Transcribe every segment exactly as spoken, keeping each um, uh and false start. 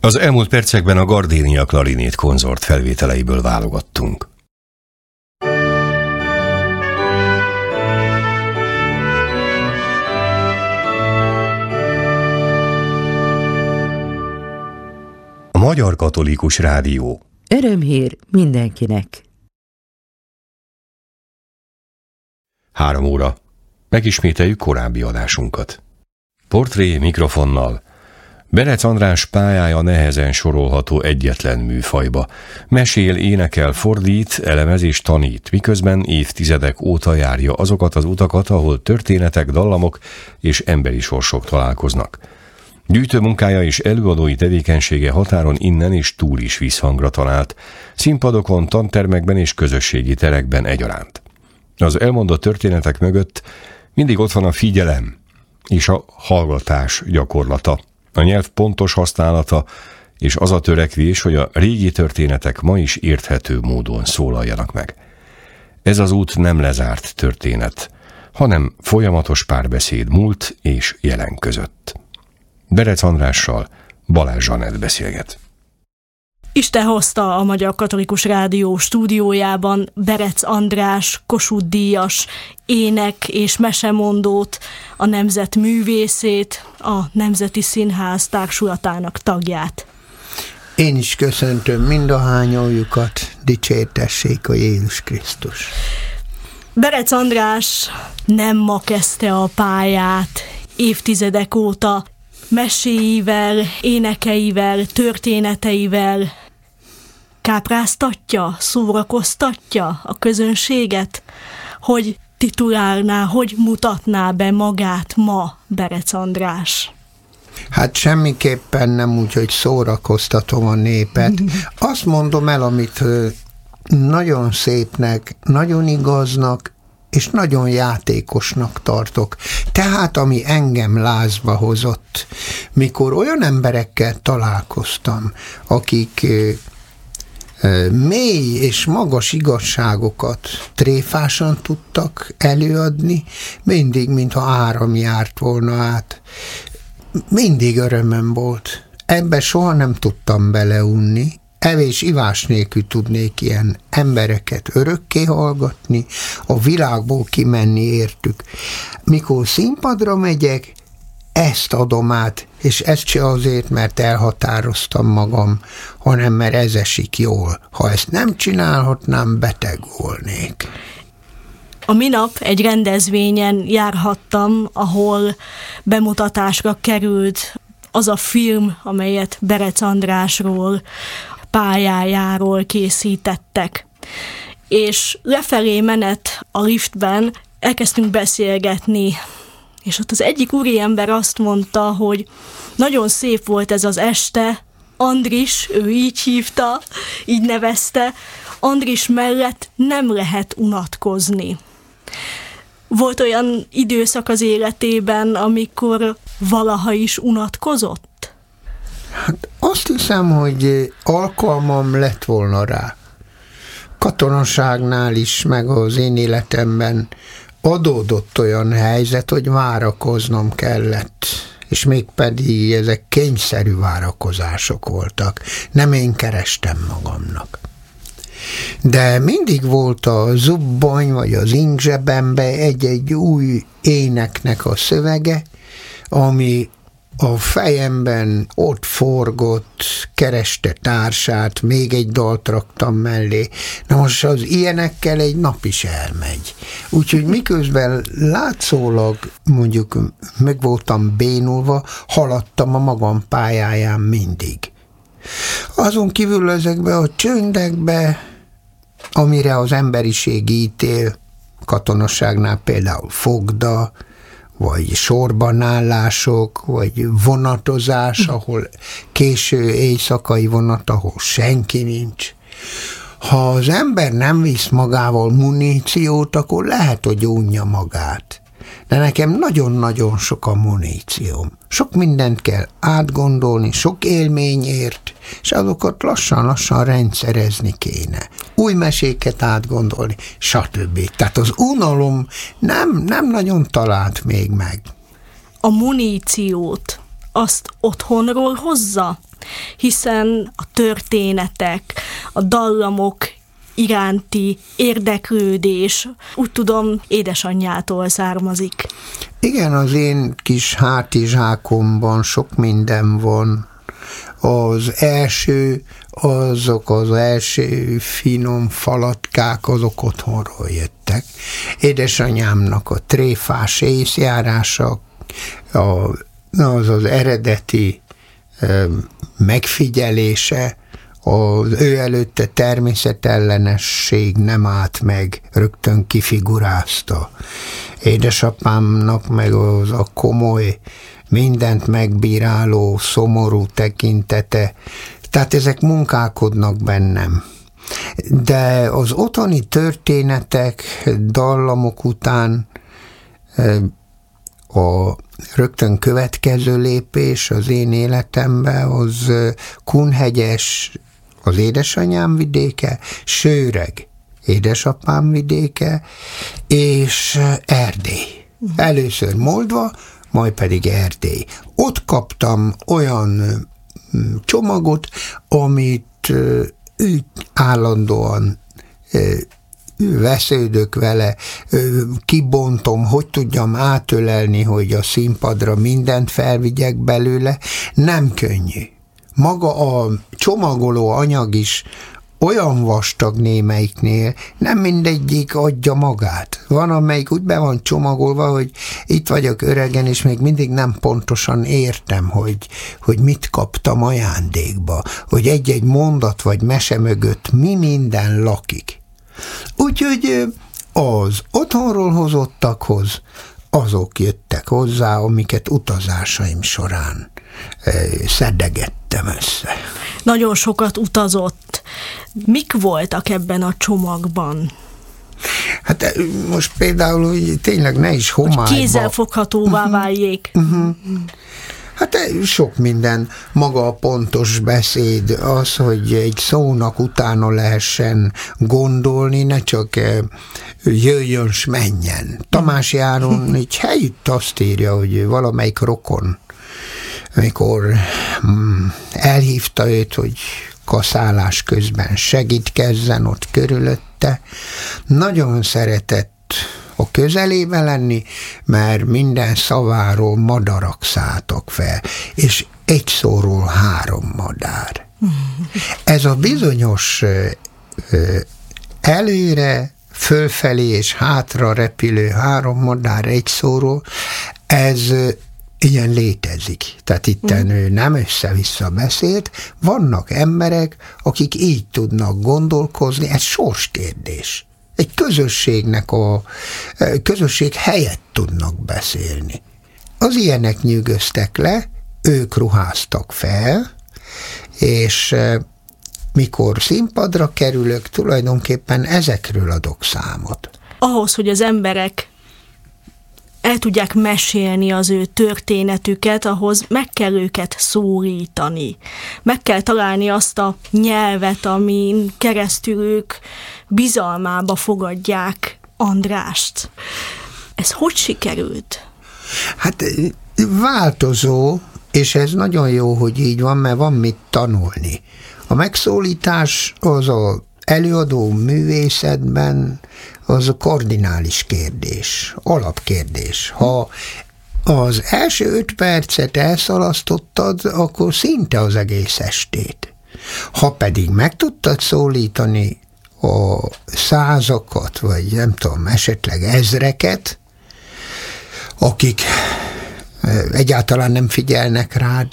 Az elmúlt percekben a Gardénia klarinét konzort felvételeiből válogattunk. A Magyar Katolikus Rádió. Örömhír mindenkinek. Három óra. Megismételjük korábbi adásunkat. Portré mikrofonnal. Berec András pályája nehezen sorolható egyetlen műfajba. Mesél, énekel, fordít, elemez és tanít, miközben évtizedek óta járja azokat az utakat, ahol történetek, dallamok és emberi sorsok találkoznak. Gyűjtőmunkája és előadói tevékenysége határon innen és túl is visszhangra talált, színpadokon, tantermekben és közösségi terekben egyaránt. Az elmondott történetek mögött mindig ott van a figyelem és a hallgatás gyakorlata, a nyelv pontos használata és az a törekvés, hogy a régi történetek ma is érthető módon szólaljanak meg. Ez az út nem lezárt történet, hanem folyamatos párbeszéd múlt és jelen között. Berec Andrással Balázs Zsanett beszélget. Isten hozta a Magyar Katolikus Rádió stúdiójában Berec András, Kossuth-díjas, ének- és mesemondót, a nemzet művészét, a Nemzeti Színház társulatának tagját. Én is köszöntöm mindahányójukat, dicsértessék a Jézus Krisztus. Berec András nem ma kezdte a pályát, évtizedek óta meséivel, énekeivel, történeteivel kápráztatja, szórakoztatja a közönséget, hogy titulálná, hogy mutatná be magát ma Berec András. Hát semmiképpen nem úgy, hogy szórakoztatom a népet. Azt mondom el, amit nagyon szépnek, nagyon igaznak, és nagyon játékosnak tartok. Tehát, ami engem lázba hozott, mikor olyan emberekkel találkoztam, akik mély és magas igazságokat tréfásan tudtak előadni, mindig, mintha áram járt volna át. Mindig örömöm volt. Ebbe soha nem tudtam beleunni. Evés-ivás nélkül tudnék ilyen embereket örökké hallgatni, a világból kimenni értük. Mikor színpadra megyek, ezt adom át, és ezt se azért, mert elhatároztam magam, hanem mert ez esik jól. Ha ezt nem csinálhatnám, beteg volnék. A minap egy rendezvényen járhattam, ahol bemutatásra került az a film, amelyet Berec Andrásról, pályájáról készítettek. És lefelé menet a liftben elkezdtünk beszélgetni, és ott az egyik úriember azt mondta, hogy nagyon szép volt ez az este, Andris, ő így hívta, így nevezte, Andris mellett nem lehet unatkozni. Volt olyan időszak az életében, amikor valaha is unatkozott? Hát azt hiszem, hogy alkalmam lett volna rá. Katonaságnál is, meg az én életemben adódott olyan helyzet, hogy várakoznom kellett, és mégpedig ezek kényszerű várakozások voltak. Nem én kerestem magamnak. De mindig volt a zubbony, vagy az ingzsebembe egy-egy új éneknek a szövege, ami a fejemben ott forgott, kereste társát, még egy dalt raktam mellé. Na most az ilyenekkel egy nap is elmegy. Úgyhogy miközben látszólag mondjuk meg voltam bénulva, haladtam a magam pályáján mindig. Azon kívül ezekbe a csöndekbe, amire az emberiség ítél, katonaságnál például fogda, vagy sorbanállások, vagy vonatozás, ahol késő éjszakai vonat, ahol senki nincs. Ha az ember nem visz magával muníciót, akkor lehet, hogy unja magát. De nekem nagyon-nagyon sok a munícióm. Sok mindent kell átgondolni, sok élményért, és azokat lassan-lassan rendszerezni kéne. Új meséket átgondolni, stb. Tehát az unalom nem, nem nagyon talált még meg. A muníciót azt otthonról hozza, hiszen a történetek, a dallamok iránti érdeklődés, úgy tudom, édesanyjától származik. Igen, az én kis hátizsákomban sok minden van. Az első, azok az első finom falatkák, azok otthonról jöttek. Édesanyámnak a tréfás észjárása, az az eredeti megfigyelése, az ő előtte természetellenesség nem állt meg, rögtön kifigurázta. Édesapámnak meg az a komoly, mindent megbíráló, szomorú tekintete, tehát ezek munkálkodnak bennem. De az otthoni történetek, dallamok után a rögtön következő lépés az én életemben az Kunhegyes, az édesanyám vidéke, Sőreg, édesapám vidéke, és Erdély. Először Moldva, majd pedig Erdély. Ott kaptam olyan csomagot, amit állandóan vesződök vele, kibontom, hogy tudjam átölelni, hogy a színpadra mindent felvigyek belőle. Nem könnyű. Maga a csomagoló anyag is olyan vastag némelyiknél, nem mindegyik adja magát. Van, amelyik úgy be van csomagolva, hogy itt vagyok öregen, és még mindig nem pontosan értem, hogy, hogy mit kaptam ajándékba, hogy egy-egy mondat vagy mese mögött mi minden lakik. Úgyhogy az otthonról hozottakhoz azok jöttek hozzá, amiket utazásaim során szedegettem össze. Nagyon sokat utazott. Mik voltak ebben a csomagban? Hát most például, hogy tényleg ne is homályba. Hogy kézzelfoghatóvá uh-huh. váljék. Uh-huh. Hát sok minden, maga a pontos beszéd, az, hogy egy szónak utána lehessen gondolni, ne csak jöjjön s menjen. Tamás Járon egy helyütt azt írja, hogy valamelyik rokon, amikor mm, elhívta őt, hogy kaszálás közben segítkezzen ott körülötte, nagyon szeretett a közelébe lenni, mert minden szaváról madarak szálltak fel, és egy szóról három madár. Ez a bizonyos előre, fölfelé és hátra repülő három madár egy szóról, ez ilyen létezik. Tehát itten ő nem össze-vissza beszélt, vannak emberek, akik így tudnak gondolkozni, ez sorskérdés. Egy közösségnek a közösség helyett tudnak beszélni. Az ilyenek nyűgöztek le, ők ruháztak fel, és mikor színpadra kerülök, tulajdonképpen ezekről adok számot. Ahhoz, hogy az emberek el tudják mesélni az ő történetüket, ahhoz meg kell őket szólítani. Meg kell találni azt a nyelvet, amin keresztül ők bizalmába fogadják Andrást. Ez hogy sikerült? Hát változó, és ez nagyon jó, hogy így van, mert van mit tanulni. A megszólítás az a előadó művészetben az a kardinális kérdés, alapkérdés. Ha az első öt percet elszalasztottad, akkor szinte az egész estét. Ha pedig meg tudtad szólítani a százakat, vagy nem tudom, esetleg ezreket, akik egyáltalán nem figyelnek rád,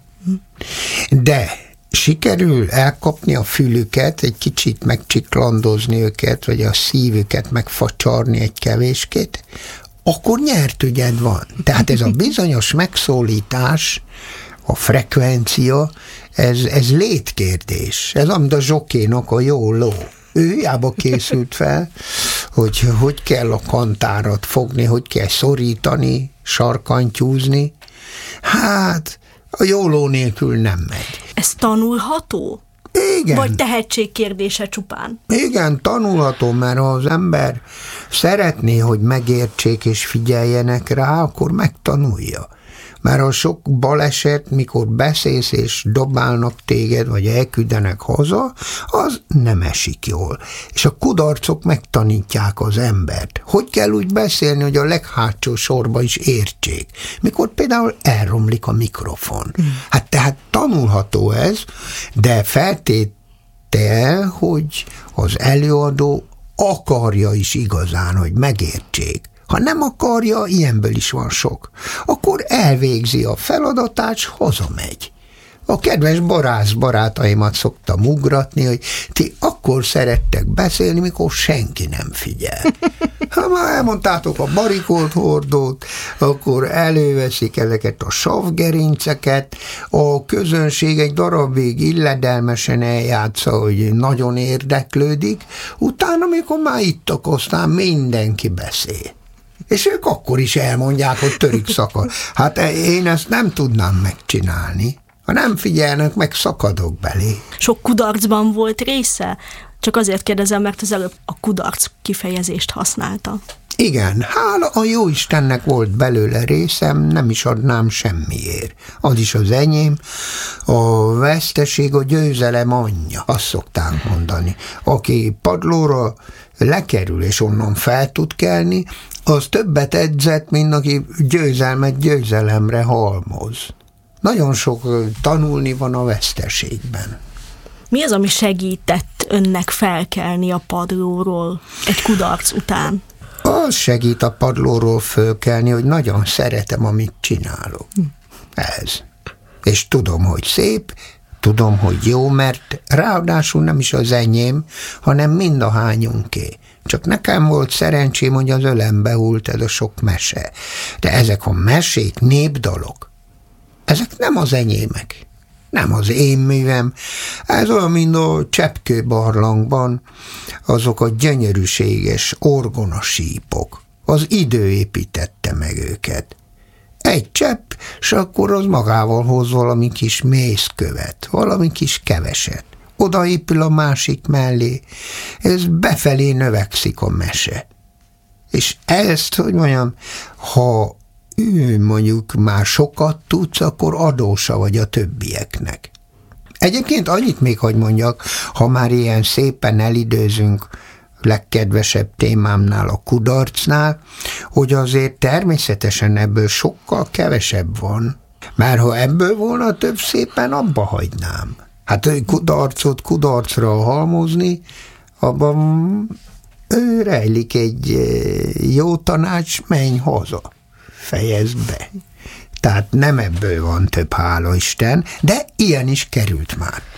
de sikerül elkapni a fülüket, egy kicsit megcsiklandozni őket, vagy a szívüket megfacsarni egy kevéskét, akkor nyert ügyed van. Tehát ez a bizonyos megszólítás, a frekvencia, ez, ez létkérdés. Ez amit a zsokénak a jó ló. Ő hiába készült fel, hogy hogy kell a kantárat fogni, hogy kell szorítani, sarkantyúzni. Hát, a jó ló nélkül nem megy. Ez tanulható? Igen. Vagy tehetség kérdése csupán? Igen, tanulható, mert ha az ember szeretné, hogy megértsék és figyeljenek rá, akkor megtanulja. Mert a sok baleset, mikor beszélsz és dobálnak téged, vagy elküldenek haza, az nem esik jól. És a kudarcok megtanítják az embert. Hogy kell úgy beszélni, hogy a leghátsó sorba is értsék. Mikor például elromlik a mikrofon. Hát tehát tanulható ez, de feltétel, hogy az előadó akarja is igazán, hogy megértsék. Ha nem akarja, ilyenből is van sok. Akkor elvégzi a feladatát, és hazamegy. A kedves borász barátaimat szoktam ugratni, hogy ti akkor szerettek beszélni, mikor senki nem figyel. Ha már elmondtátok a barikót hordót, akkor előveszik ezeket a savgerinceket, a közönség egy darabig illedelmesen eljátsza, hogy nagyon érdeklődik, utána, amikor már ittak, aztán mindenki beszél. És ők akkor is elmondják, hogy törik szakad. Hát én ezt nem tudnám megcsinálni. Ha nem figyelnek, meg szakadok belé. Sok kudarcban volt része? Csak azért kérdezem, mert az előbb a kudarc kifejezést használta. Igen, hála a Jóistennek volt belőle részem, nem is adnám semmiért. Az is az enyém. A veszteség a győzelem anyja, azt szokták mondani. Aki padlóra lekerül és onnan fel tud kelni, az többet edzett, mint aki győzelmet győzelemre halmoz. Nagyon sok tanulni van a veszteségben. Mi az, ami segített önnek felkelni a padlóról egy kudarc után? Az segít a padlóról fölkelni, hogy nagyon szeretem, amit csinálok. Hm. Ez. És tudom, hogy szép, tudom, hogy jó, mert ráadásul nem is az enyém, hanem mind a hányunké. Csak nekem volt szerencsém, hogy az ölembe hult ez a sok mese. De ezek a mesék, népdalok, ezek nem az enyémek, nem az én művem. Ez olyan, mint a Cseppkő barlangban azok a gyönyörűséges orgonasípok. Az idő építette meg őket. Egy csepp, és akkor az magával hoz valami kis mészkövet, valami kis keveset. Odaépül a másik mellé, ez befelé növekszik a mese. És ezt, hogy mondjam, ha ő mondjuk már sokat tudsz, akkor adósa vagy a többieknek. Egyébként annyit még, hogy mondjak, ha már ilyen szépen elidőzünk legkedvesebb témámnál, a kudarcnál, hogy azért természetesen ebből sokkal kevesebb van, mert ha ebből volna több, szépen abba hagynám. Hát kudarcot kudarcra halmozni, abban ő rejlik egy jó tanács, menj haza, fejezd be. Tehát nem ebből van több, hála Isten, de ilyen is került már.